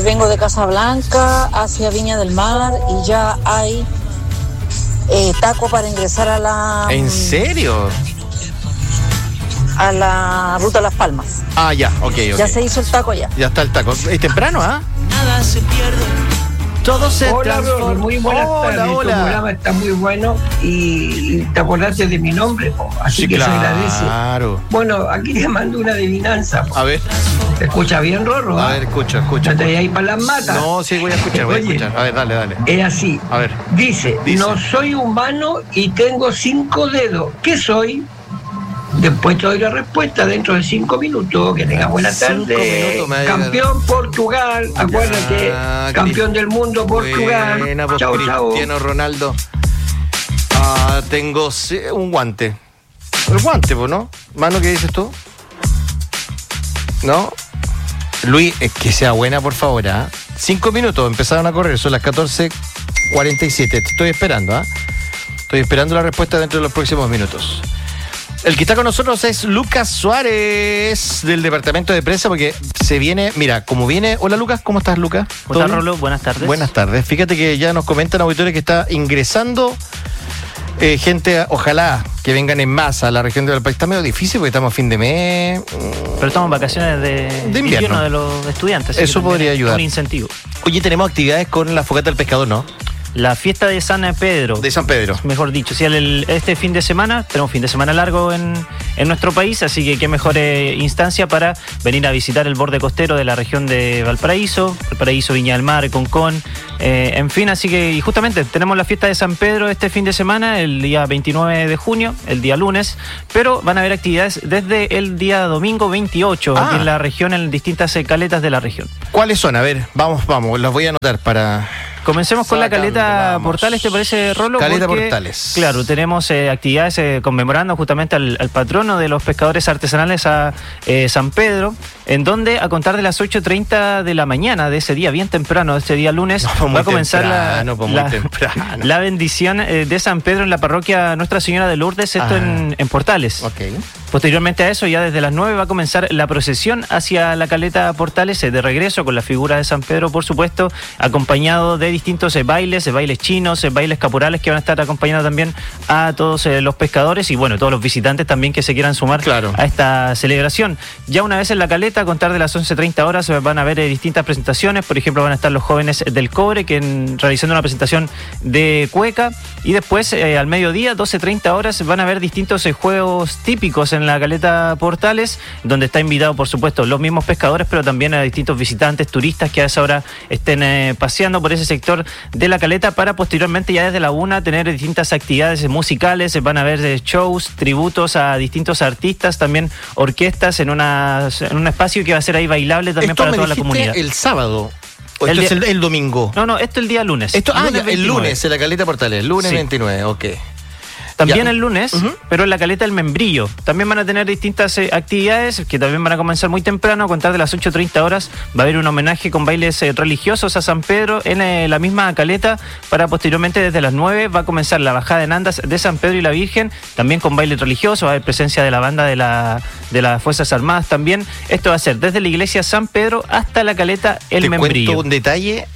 vengo de Casablanca hacia Viña del Mar y ya hay taco para ingresar a la... ¿En serio? A la ruta Las Palmas. Ah, ya, ok. Ya se hizo el taco ya. Ya está el taco. Es temprano, ¿ah? Nada se pierde. Todo se Hola, transforma. Rorro, muy buenas tardes. Tu programa está muy bueno y te acordaste de mi nombre, así Sí, que claro. se agradece. Bueno, aquí te mando una adivinanza. A ver. ¿Te escucha bien, Rorro? A ver, escucha. ¿No te ahí para las matas? No, sí, voy a escuchar. Oye, A ver, dale. Es así. A ver. Dice, no soy humano y tengo 5 dedos. ¿Qué soy? Después te doy la respuesta dentro de 5 minutos. Que tengas buena 5 tarde. minutos me ha Campeón Portugal. Acuérdate. Campeón del mundo Portugal. Buena, pues, Chao, chao. Cristiano Ronaldo. Tengo un guante. El guante, pues, ¿no? Mano, ¿qué dices tú? ¿No? Luis, es que sea buena, por favor, 5 minutos, empezaron a correr, son las 14:47. Te estoy esperando, Estoy esperando la respuesta dentro de los próximos minutos. El que está con nosotros es Lucas Suárez, del departamento de prensa, porque se viene, mira, como viene... Hola, Lucas, ¿cómo estás, Lucas? Hola, Rolo, buenas tardes. Buenas tardes. Fíjate que ya nos comentan auditores que está ingresando gente, ojalá que vengan en masa a la región de Valparaíso. Está medio difícil porque estamos a fin de mes. Pero estamos en vacaciones de invierno de los estudiantes. Eso podría ayudar. Un incentivo. Oye, tenemos actividades con la fogata del pescador, ¿no? La fiesta de San Pedro. De San Pedro. Mejor dicho. Sí, este fin de semana, tenemos fin de semana largo en nuestro país, así que qué mejor instancia para venir a visitar el borde costero de la región de Valparaíso, Viña del Mar, Concón, en fin, así que y justamente tenemos la fiesta de San Pedro este fin de semana, el día 29 de junio, el día lunes, pero van a haber actividades desde el día domingo 28 aquí en la región, en distintas caletas de la región. ¿Cuáles son? A ver, vamos, las voy a anotar para... Comencemos con la caleta Portales, ¿te parece, Rolo? Caleta porque, Portales. Claro, tenemos actividades conmemorando justamente al patrono de los pescadores artesanales, a San Pedro, en donde a contar de las 8:30 de la mañana de ese día, bien temprano, de ese día lunes, va a comenzar la bendición de San Pedro en la parroquia Nuestra Señora de Lourdes, esto en Portales. Okay. Posteriormente a eso, ya desde las 9 va a comenzar la procesión hacia la caleta Portales, de regreso con la figura de San Pedro, por supuesto, acompañado de distintos bailes chinos, bailes caporales que van a estar acompañando también a todos los pescadores y bueno, todos los visitantes también que se quieran sumar a esta celebración. Ya una vez en la caleta, a contar de las 11:30 horas, van a haber distintas presentaciones. Por ejemplo, van a estar los jóvenes del Cobre realizando una presentación de cueca, y después al mediodía, 12:30 horas, van a haber distintos juegos típicos en la caleta Portales, donde está invitado, por supuesto, los mismos pescadores, pero también a distintos visitantes, turistas que a esa hora estén paseando por ese sector de la caleta, para posteriormente ya desde la 1 tener distintas actividades musicales. Van a haber shows, tributos a distintos artistas, también orquestas en un espacio que va a ser ahí bailable también para toda la comunidad. El sábado. ¿O esto es el domingo? No, esto es el día lunes. El lunes en la caleta Portales, lunes 29, ok. También el lunes, pero en la caleta del Membrillo. También van a tener distintas actividades que también van a comenzar muy temprano, a contar de las 8:30 horas. Va a haber un homenaje con bailes religiosos a San Pedro en la misma caleta, para posteriormente desde las 9 va a comenzar la bajada en andas de San Pedro y la Virgen, también con baile religioso. Va a haber presencia de la banda de las Fuerzas Armadas también. Esto va a ser desde la iglesia San Pedro hasta la caleta El Membrillo. Te cuento un detalle,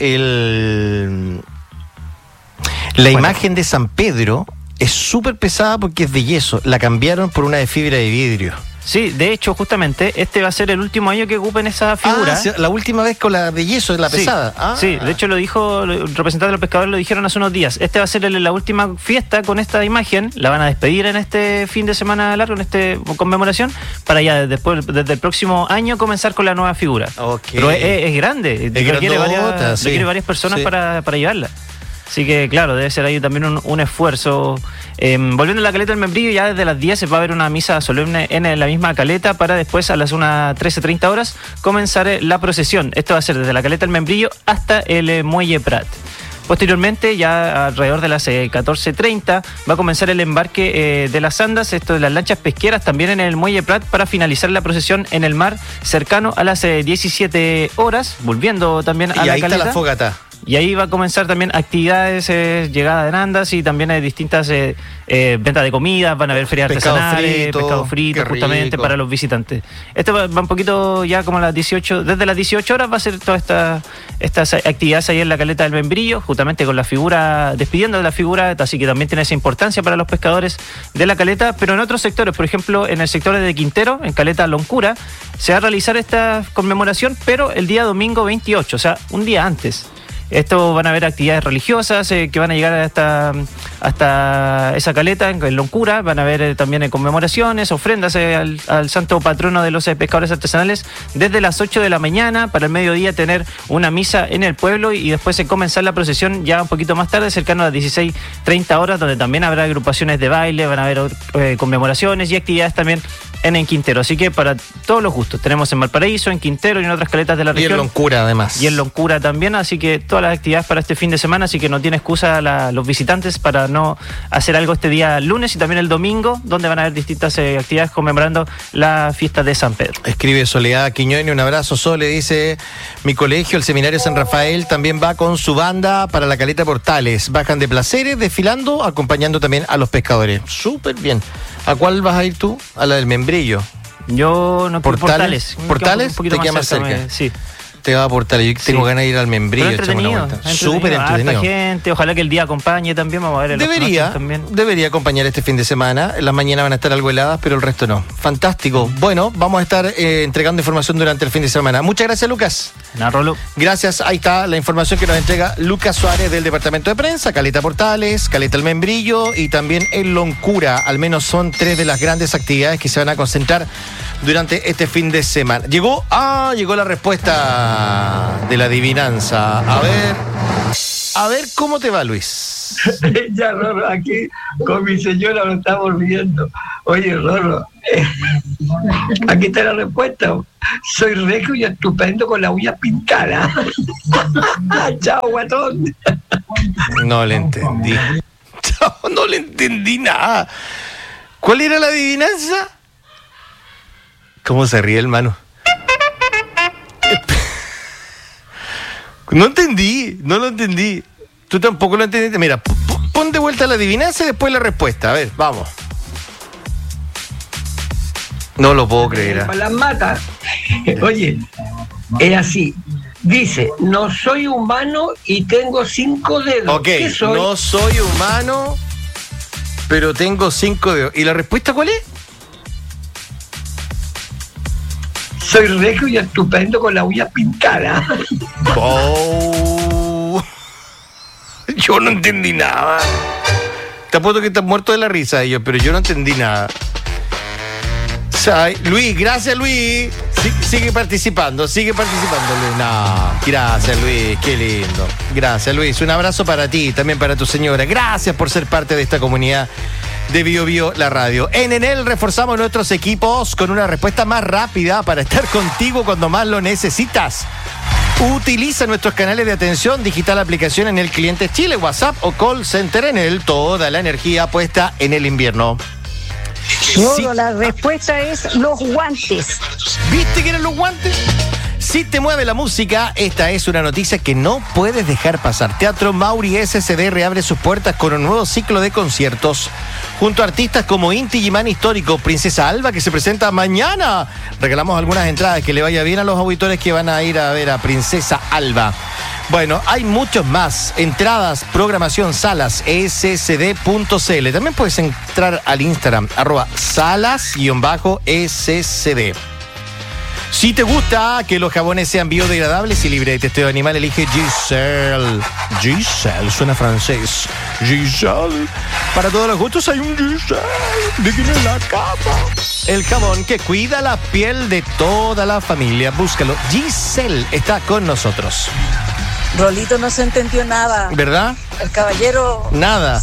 la imagen de San Pedro es súper pesada porque es de yeso. La cambiaron por una de fibra de vidrio. Sí, de hecho, justamente, este va a ser el último año que ocupen esa figura. La última vez con la de yeso, es la pesada. Sí, de hecho lo dijo el representante de los pescadores, lo dijeron hace unos días. Este va a ser la última fiesta con esta imagen. La van a despedir en este fin de semana largo, en esta conmemoración, para ya después, desde el próximo año, comenzar con la nueva figura. Okay. Pero es grande, requiere varias personas para llevarla. Así que, claro, debe ser ahí también un esfuerzo. Volviendo a la caleta del Membrillo, ya desde las 10 va a haber una misa solemne en la misma caleta, para después a las 13:30 horas comenzar la procesión. Esto va a ser desde la caleta del Membrillo hasta el Muelle Prat. Posteriormente, ya alrededor de las 14:30, va a comenzar el embarque de las andas, esto de las lanchas pesqueras, también en el Muelle Prat, para finalizar la procesión en el mar cercano a las 17 horas, volviendo también a la caleta. Y ahí está la fogata. Y ahí va a comenzar también actividades, llegada de andas y también hay distintas ventas de comida, van a haber ferias artesanales, pescado frito, justamente para los visitantes. Esto va un poquito ya como a las 18, desde las 18 horas va a ser todas estas actividades ahí en la caleta del Membrillo, justamente con la figura, despidiendo de la figura, así que también tiene esa importancia para los pescadores de la caleta, pero en otros sectores, por ejemplo, en el sector de Quintero, en caleta Loncura, se va a realizar esta conmemoración, pero el día domingo 28, o sea, un día antes. Esto van a haber actividades religiosas que van a llegar hasta esa caleta en Loncura. Van a haber también conmemoraciones, ofrendas al santo patrono de los pescadores artesanales desde las 8 de la mañana para el mediodía tener una misa en el pueblo y después comenzar la procesión ya un poquito más tarde, cercano a las 16:30 horas, donde también habrá agrupaciones de baile, van a haber conmemoraciones y actividades también en Quintero. Así que para todos los gustos, tenemos en Valparaíso, en Quintero y en otras caletas de la región. Y en Loncura además. Y en Loncura también, así que todas las actividades para este fin de semana, así que no tiene excusa los visitantes para no hacer algo este día lunes y también el domingo, donde van a haber distintas actividades conmemorando la fiesta de San Pedro. Escribe Soledad Quiñones, un abrazo, Sole, dice: mi colegio, el Seminario San Rafael, también va con su banda para la caleta Portales. Bajan de Placeres, desfilando, acompañando también a los pescadores. Súper bien. ¿A cuál vas a ir tú? A la del Membrillo. Yo no, ¿Portales? ¿Portales? Un poquito te queda más cerca. Sí. Te va a Portales. Yo tengo ganas de ir al Membrillo. Entretenido. Súper entretenido. Harta gente. Ojalá que el día acompañe también. Vamos a ver Debería acompañar este fin de semana. Las mañanas van a estar algo heladas, pero el resto no. Fantástico. Bueno, vamos a estar entregando información durante el fin de semana. Muchas gracias, Lucas. Rolo. Gracias. Ahí está la información que nos entrega Lucas Suárez del Departamento de Prensa, Caleta Portales, Caleta El Membrillo y también el Loncura. Al menos son 3 de las grandes actividades que se van a concentrar durante este fin de semana. Llegó la respuesta de la adivinanza. A ver cómo te va, Luis. Ya, Rorro, aquí con mi señora lo estamos viendo. Oye, Rorro, aquí está la respuesta. Soy regio y estupendo con la uña pintada. Chao, guatón. No le entendí. Chao, no le entendí nada. ¿Cuál era la adivinanza? ¿Cómo se ríe el mano? No lo entendí. Tú tampoco lo entendiste. Mira, pon de vuelta la adivinanza y después la respuesta. A ver, vamos. No lo puedo creer. Las mata. Oye, es así. Dice, no soy humano y tengo 5 dedos. Ok, ¿Qué soy? No soy humano, pero tengo 5 dedos. ¿Y la respuesta cuál es? Soy regio y estupendo con la uña pintada. Oh, yo no entendí nada. Te apuesto que estás muerto de la risa ellos, pero yo no entendí nada. Luis, gracias, Luis. Sigue participando, Luis. No, gracias, Luis, qué lindo. Gracias, Luis. Un abrazo para ti, también para tu señora. Gracias por ser parte de esta comunidad de Bio Bio, la radio. En Enel reforzamos nuestros equipos con una respuesta más rápida para estar contigo cuando más lo necesitas. Utiliza nuestros canales de atención digital, aplicación Enel Clientes Chile, WhatsApp o call center Enel. Toda la energía puesta en el invierno. Luego la respuesta es los guantes. ¿Viste que eran los guantes? Si te mueve la música, esta es una noticia que no puedes dejar pasar. Teatro Mauri SCD reabre sus puertas con un nuevo ciclo de conciertos junto a artistas como Inti Gimán Histórico, Princesa Alba, que se presenta mañana. Regalamos algunas entradas, que le vaya bien a los auditores que van a ir a ver a Princesa Alba. Bueno, hay muchos más. Entradas, programación, salas, ssd.cl. También puedes entrar al Instagram, @salas_scd. Si te gusta que los jabones sean biodegradables y libres de testeo animal, elige Giselle. Giselle, suena francés. Giselle. Para todos los gustos hay un Giselle. Digno en la cama. El jabón que cuida la piel de toda la familia. Búscalo. Giselle está con nosotros. Rolito no se entendió nada. ¿Verdad? El caballero... Nada.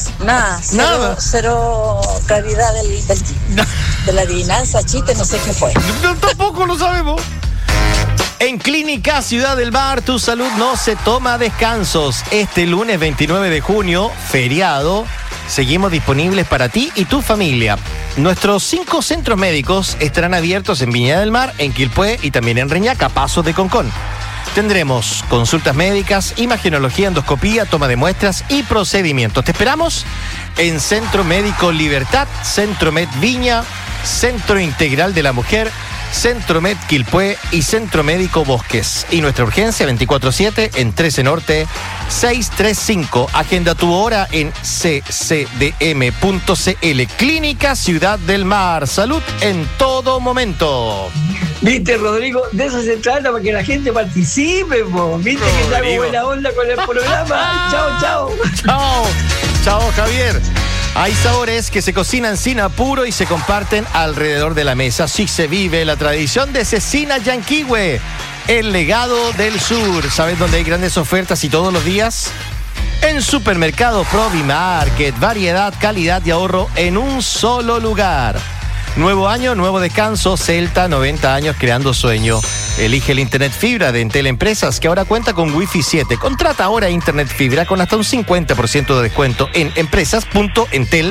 Cero claridad de la adivinanza, chiste, no sé qué fue. No, tampoco lo sabemos. En Clínica Ciudad del Mar, tu salud no se toma descansos. Este lunes 29 de junio, feriado, seguimos disponibles para ti y tu familia. Nuestros 5 centros médicos estarán abiertos en Viña del Mar, en Quilpué y también en Reñaca, Pasos de Concón. Tendremos consultas médicas, imagenología, endoscopía, toma de muestras y procedimientos. Te esperamos en Centro Médico Libertad, Centro Med Viña, Centro Integral de la Mujer, Centro Med Quilpué y Centro Médico Bosques. Y nuestra urgencia 24/7 en 13 Norte 635. Agenda tu hora en ccdm.cl. Clínica Ciudad del Mar. Salud en todo momento. Viste, Rodrigo, de eso se trata, para que la gente participe, po. Viste que traigo buena onda con el programa. Chao. Chao, Javier. Hay sabores que se cocinan sin apuro y se comparten alrededor de la mesa. Así se vive la tradición de Cecina Yanquihue, el legado del sur. ¿Sabes dónde hay grandes ofertas y todos los días? En Supermercado Provimarket. Variedad, calidad y ahorro en un solo lugar. Nuevo año, nuevo descanso. Celta, 90 años creando sueño. Elige el Internet Fibra de Entel Empresas, que ahora cuenta con Wi-Fi 7. Contrata ahora Internet Fibra con hasta un 50% de descuento en empresas.entel.cl.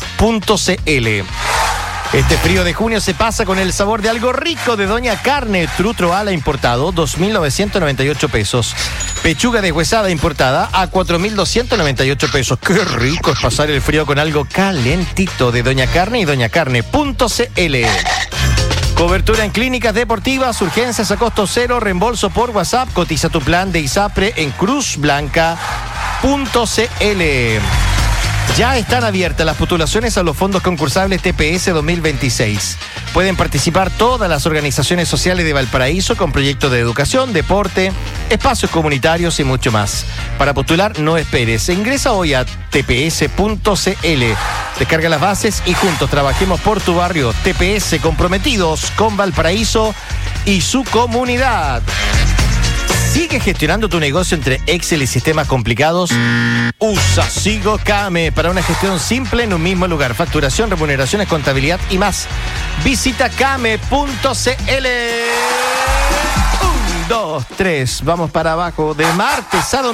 Este frío de junio se pasa con el sabor de algo rico de Doña Carne. Trutro ala importado, 2.998 pesos. Pechuga deshuesada importada a 4.298 pesos. Qué rico es pasar el frío con algo calentito de Doña Carne y doñacarne.cl. Cobertura en clínicas deportivas, urgencias a costo cero, reembolso por WhatsApp. Cotiza tu plan de ISAPRE en cruzblanca.cl. Ya están abiertas las postulaciones a los fondos concursables TPS 2026. Pueden participar todas las organizaciones sociales de Valparaíso con proyectos de educación, deporte, espacios comunitarios y mucho más. Para postular, no esperes. Ingresa hoy a tps.cl. Descarga las bases y juntos trabajemos por tu barrio. TPS, comprometidos con Valparaíso y su comunidad. ¿Sigue gestionando tu negocio entre Excel y sistemas complicados? Usa SigoKame para una gestión simple en un mismo lugar. Facturación, remuneraciones, contabilidad y más. Visita kame.cl. 1, 2, 3. Vamos para abajo. De martes a domingo.